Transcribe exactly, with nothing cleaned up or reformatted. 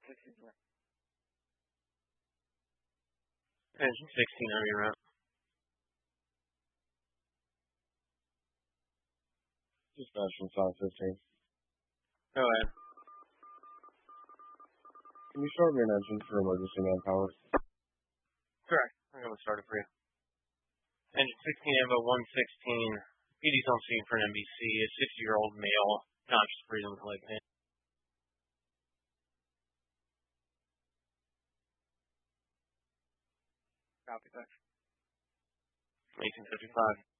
Engine sixteen on your route. Dispatch from five fifteen. Go ahead. Can you start me an engine for emergency manpower? Correct. I'm going to start it for you. Engine sixteen, Evo one sixteen. P D's on scene for an M B C. A sixty-year-old male, conscious breathing with leg pain. Copy that. eighteen fifty-five.